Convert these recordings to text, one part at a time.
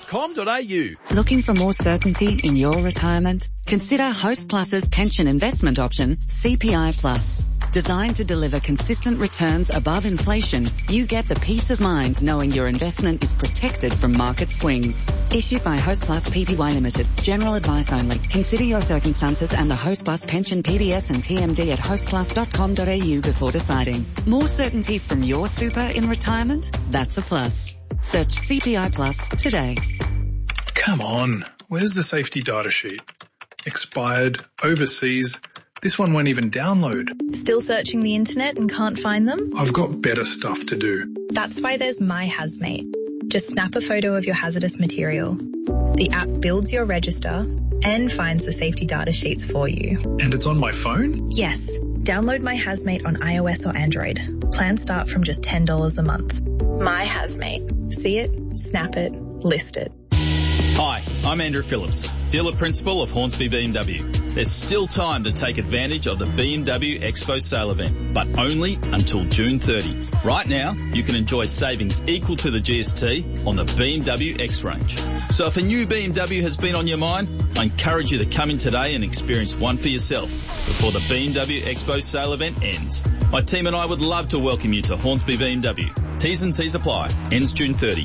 hostplus.com.au. Looking for more certainty in your retirement? Consider Host Plus's pension investment option, CPI Plus. Designed to deliver consistent returns above inflation, you get the peace of mind knowing your investment is protected from market swings. Issued by Host Plus Pty Limited. General advice only. Consider your circumstances and the Host Plus pension PDS and TMD at hostplus.com.au before deciding. More certainty from your super in retirement? That's a plus. Search CPI Plus today. Come on, where's the safety data sheet? Expired, overseas. This one won't even download. Still searching the internet and can't find them? I've got better stuff to do. That's why there's My Hazmate. Just snap a photo of your hazardous material. The app builds your register and finds the safety data sheets for you. And it's on my phone? Yes. Download My Hazmate on iOS or Android. Plans start from just $10 a month. My Hazmate. See it, snap it, list it. Hi, I'm Andrew Phillips, dealer principal of Hornsby BMW. There's still time to take advantage of the BMW Expo sale event, but only until June 30. Right now, you can enjoy savings equal to the GST on the BMW X range. So if a new BMW has been on your mind, I encourage you to come in today and experience one for yourself before the BMW Expo sale event ends. My team and I would love to welcome you to Hornsby BMW. T's and C's apply. Ends June 30.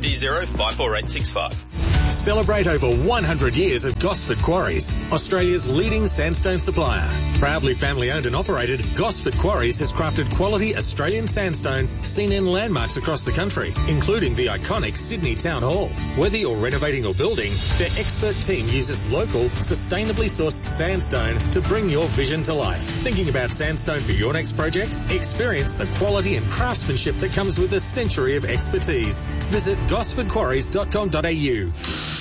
ND054865. Celebrate over 100 years of Gosford Quarries, Australia's leading sandstone supplier. Proudly family owned and operated, Gosford Quarries has crafted quality Australian sandstone seen in landmarks across the country, including the iconic Sydney Town Hall. Whether you're renovating or building, their expert team uses local, sustainably sourced sandstone to bring your vision to life. Thinking about sandstone for your next project? Experience the quality and craftsmanship that comes with a century of expertise. Visit gosfordquarries.com.au.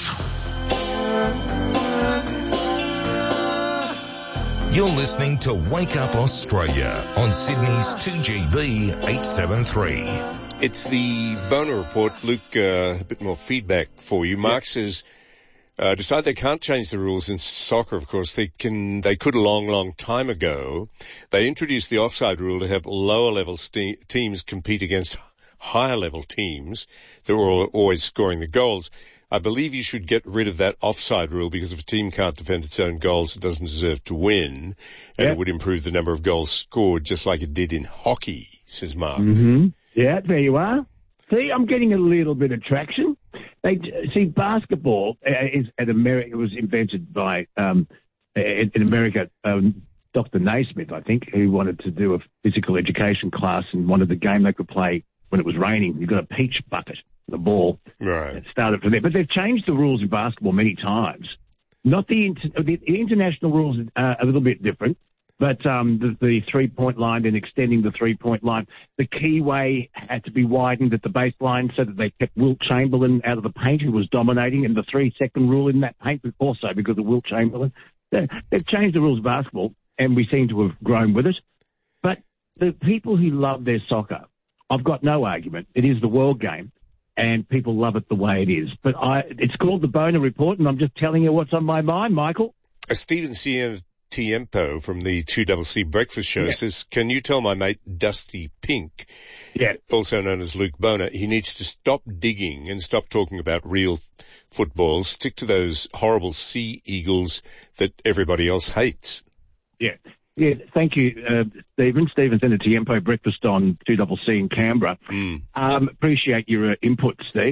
You're listening to Wake Up Australia on Sydney's 2GB 873. It's the Boner Report. Luke, a bit more feedback for you. Mark says, decide they can't change the rules in soccer, of course. They could a long, long time ago. They introduced the offside rule to help lower level teams compete against higher level teams that were always scoring the goals. I believe you should get rid of that offside rule because if a team can't defend its own goals, it doesn't deserve to win. And it would improve the number of goals scored just like it did in hockey, says Mark. Mm-hmm. Yeah, there you are. See, I'm getting a little bit of traction. Basketball is at America. It was invented by, in America, Dr. Naismith, I think, who wanted to do a physical education class and wanted the game they could play when it was raining. You got a peach bucket, the ball. Right. It started from there. But they've changed the rules in basketball many times. Not the international rules are a little bit different, but the three-point line and extending the three-point line. The keyway had to be widened at the baseline so that they kept Wilt Chamberlain out of the paint, who was dominating, and the 3-second rule in that paint was also because of Wilt Chamberlain. They've changed the rules of basketball, and we seem to have grown with it. But the people who love their soccer, I've got no argument. It is the world game, and people love it the way it is. But it's called the Boner Report, and I'm just telling you what's on my mind, Michael. Stephen Tiempo from the 2CC Breakfast Show says, can you tell my mate Dusty Pink, also known as Luke Boner, he needs to stop digging and stop talking about real football, stick to those horrible Sea Eagles that everybody else hates. Yeah, thank you, Stephen. Stephen's in the Tiempo Breakfast on 2CC in Canberra. Appreciate your input, Steve.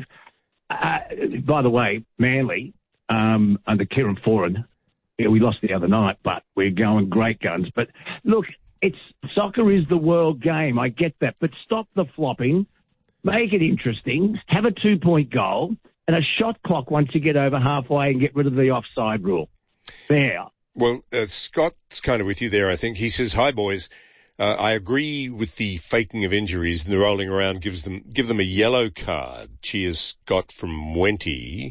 By the way, Manly, under Kieran Foran, we lost the other night, but we're going great guns. But look, soccer is the world game. I get that. But stop the flopping. Make it interesting. Have a 2-point goal and a shot clock once you get over halfway and get rid of the offside rule. There. Well, Scott's kind of with you there, I think. He says, hi, boys. I agree with the faking of injuries and the rolling around give them a yellow card. Cheers, Scott from Wenty.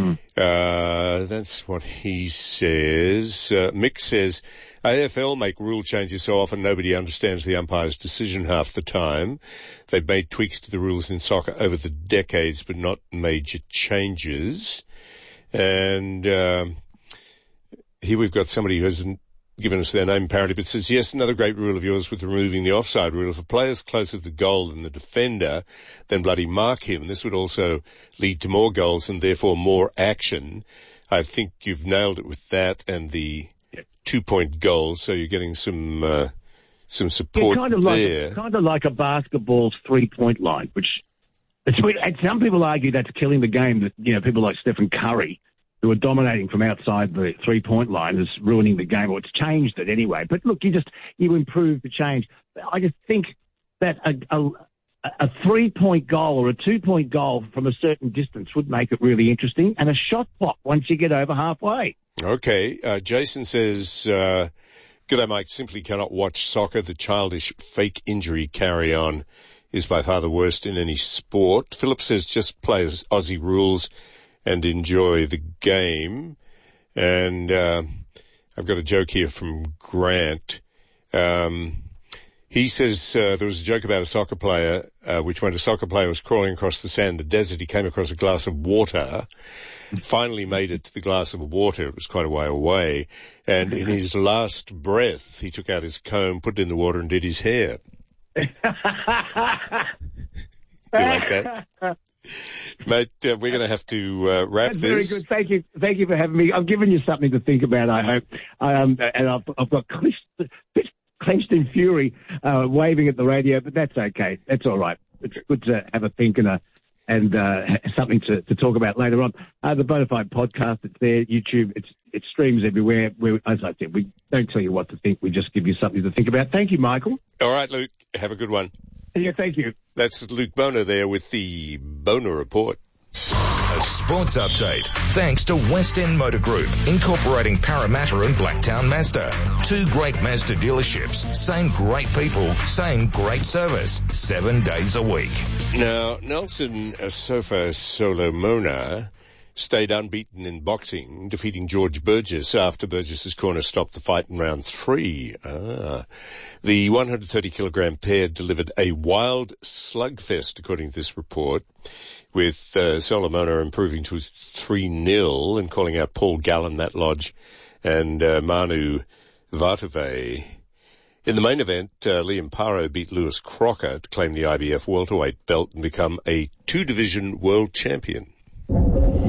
That's what he says. Mick says, AFL make rule changes so often nobody understands the umpire's decision half the time. They've made tweaks to the rules in soccer over the decades, but not major changes. And here we've got somebody who has given us their name parody, but says, yes, another great rule of yours with removing the offside rule. If a player's closer to the goal than the defender, then bloody mark him. This would also lead to more goals and therefore more action. I think you've nailed it with that and the 2-point goals, so you're getting some support there. Kind of like a basketball's 3-point line, which and some people argue that's killing the game. That, you know, people like Stephen Curry, who are dominating from outside the 3-point line, is ruining the game, or it's changed it anyway. But look, you improve the change. I just think that a 3-point goal or a 2-point goal from a certain distance would make it really interesting, and a shot clock once you get over halfway. Okay. Jason says, "G'day, Mike. Simply cannot watch soccer. The childish fake injury carry-on is by far the worst in any sport." Philip says, just play as Aussie rules and enjoy the game. And I've got a joke here from Grant. He says there was a joke about a soccer player, which when a soccer player was crawling across the sand, the desert, he came across a glass of water, finally made it to the glass of water. It was quite a way away. And in his last breath, he took out his comb, put it in the water and did his hair. You like that? Mate, we're going to have to wrap That's this. Very good. Thank you for having me. I've given you something to think about, I hope. And I've got clenched in fury, waving at the radio, but that's okay. That's all right. It's good to have a think and something to talk about later on. The Bonafide podcast, it's there, YouTube, it streams everywhere. As I said, we don't tell you what to think. We just give you something to think about. Thank you, Michael. All right, Luke. Have a good one. Yeah, thank you. That's Luke Boner there with the Boner Report. A sports update thanks to West End Motor Group, incorporating Parramatta and Blacktown Mazda. 2 great Mazda dealerships, same great people, same great service, 7 days a week. Now, Nelson Asofa Solomona stayed unbeaten in boxing, defeating George Burgess after Burgess's corner stopped the fight in round 3. The 130-kilogram pair delivered a wild slugfest, according to this report, with Solomona improving to 3-0 and calling out Paul Gallen, Matt Lodge, and Manu Vatuvei. In the main event, Liam Paro beat Lewis Crocker to claim the IBF welterweight belt and become a 2-division world champion.